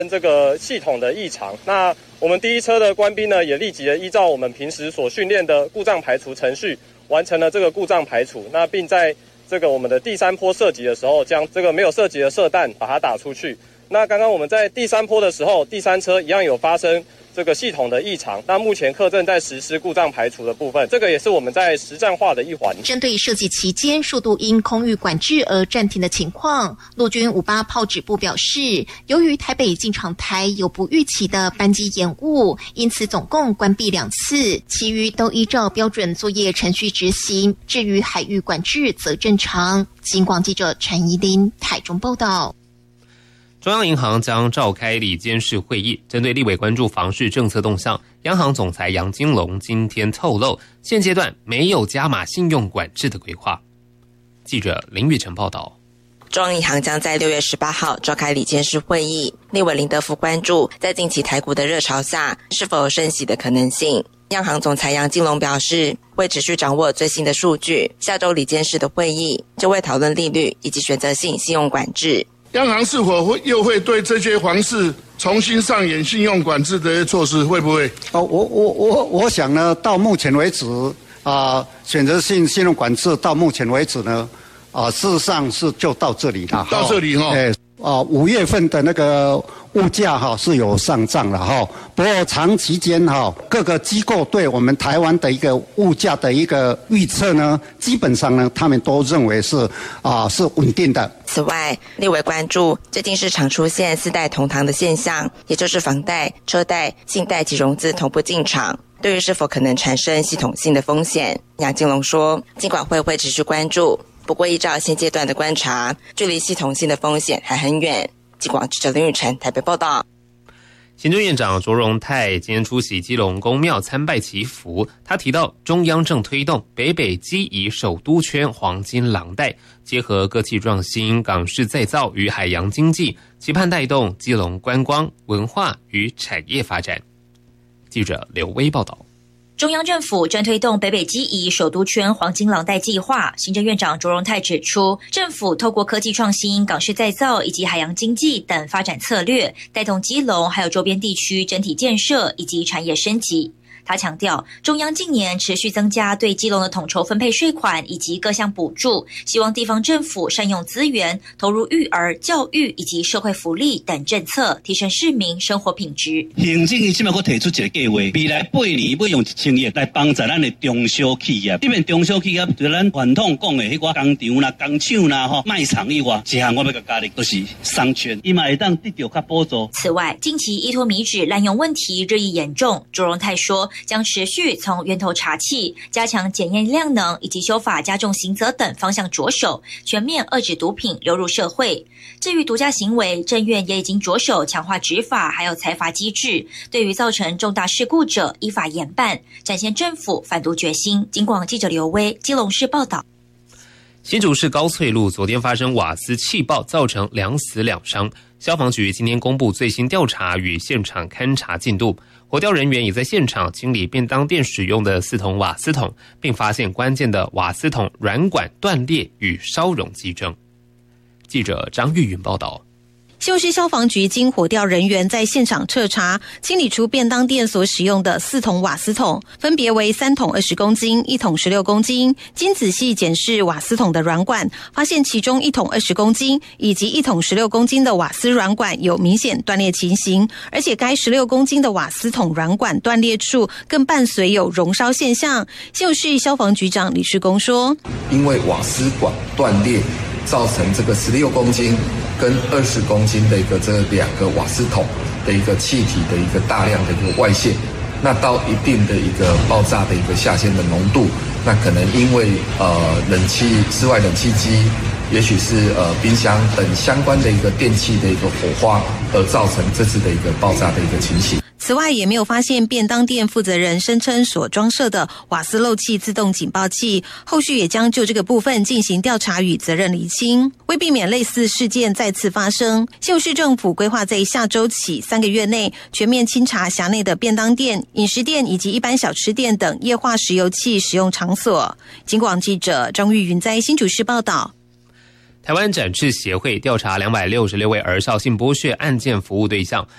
这个系统的异常。那我们第一车的官兵呢，也立即的依照我们平时所训练的故障排除程序，完成了这个故障排除。那并在这个我们的第3波射击的时候，将这个没有射击的射弹把它打出去。那刚刚我们在第3波的时候，第3车一样有发生这个系统的异常，那目前课正在实施故障排除的部分，这个也是我们在实战化的一环。 针对射击期间数度因空域管制而暂停的情况，陆军58炮指部表示，由于台北进场台有不预期的班机延误，因此总共关闭2次，其余都依照标准作业程序执行。至于海域管制则正常。警广记者陈怡琳台中报道。 中央银行将召开理监事会议，针对立委关注房市政策动向，央行总裁杨金龙今天透露，现阶段没有加码信用管制的规划。记者林玉成报道。 中央银行将在6月18号召开理监事会议，立委林德福关注在近期台股的热潮下，是否有升息的可能性。央行总裁杨金龙表示，会持续掌握最新的数据，下周理监事的会议就会讨论利率以及选择性信用管制。 央行是否又会对这些房市重新上演信用管制的措施？会不会？ 我想呢，到目前为止选择性信用管制到目前为止呢，事实上是就到这里了。 到这里哈。 5月份的那个物价是有上涨了不过长期间各个机构对我们台湾的一个物价的一个预测呢，基本上呢，他们都认为是稳定的。 此外，立委关注最近市场出现4代同堂的现象，也就是房贷、车贷、信贷及融资同步进场，对于是否可能产生系统性的风险，杨金龙说，金管会会持续关注。不过依照现阶段的观察，距离系统性的风险还很远。警广记者林玉成台北报道。 行政院长卓荣泰今天出席基隆公庙参拜祈福，他提到中央正推动北北基宜首都圈黄金廊带，结合科技创新、港式再造与海洋经济，期盼带动基隆观光、文化与产业发展。记者刘威报道。 中央政府正推动北北基宜首都圈黄金廊带计划，行政院长卓荣泰指出，政府透过科技创新、港式再造以及海洋经济等发展策略，带动基隆还有周边地区整体建设以及产业升级。他强调，中央近年持续增加对基隆的统筹分配税款以及各项补助，希望地方政府善用资源，投入育儿、教育以及社会福利等政策，提升市民生活品质。 行政院现在提出一个计划，未来8年要用1000亿来帮助咱的中小企业。这边中小企业除了咱传统讲的迄个工厂啦、工厂啦、卖场以外，一项我要加的都是商圈，伊嘛会当得到较补助。 此外，近期依托米脂滥用问题日益严重，卓荣泰说，将持续从源头查缉、加强检验量能以及修法加重刑责等方向着手，全面遏制毒品流入社会。至于毒驾行为，政院也已经着手强化执法还有裁罚机制，对于造成重大事故者依法严办，展现政府反毒决心。警广记者刘威基隆市报道。 新竹市高翠路昨天发生瓦斯气爆，造成2死2伤。消防局今天公布最新调查与现场勘查进度，火调人员也在现场清理便当店使用的4桶瓦斯桶，并发现关键的瓦斯桶软管断裂与烧熔迹证。记者张玉云报道。 新竹市消防局经火调人员在现场彻查，清理出便当店所使用的4桶瓦斯桶，分别为3桶20公斤、1桶16公斤。经仔细检视瓦斯桶的软管，发现其中1桶20公斤以及1桶16公斤的瓦斯软管有明显断裂情形，而且该16公斤的瓦斯桶软管断裂处更伴随有熔烧现象。新竹市消防局长李世公说， 因为瓦斯管断裂造成这个16公斤跟20公斤的这2个瓦斯桶的一个气体的一个大量的一个外泄，那到一定的一个爆炸的一个下限的浓度，那可能因为室外冷气机，也许是冰箱等相关的一个电器的一个火花，而造成这次的一个爆炸的一个情形。 此外，也没有发现便当店负责人声称所装设的瓦斯漏气自动警报器，后续也将就这个部分进行调查与责任厘清。为避免类似事件再次发生，新竹市政府规划在下周起3个月内全面清查辖内的便当店、饮食店以及一般小吃店等液化石油气使用场所。警广记者张玉云在新竹市报道。 台湾展翅协会调查266位儿少性剥削案件服务对象，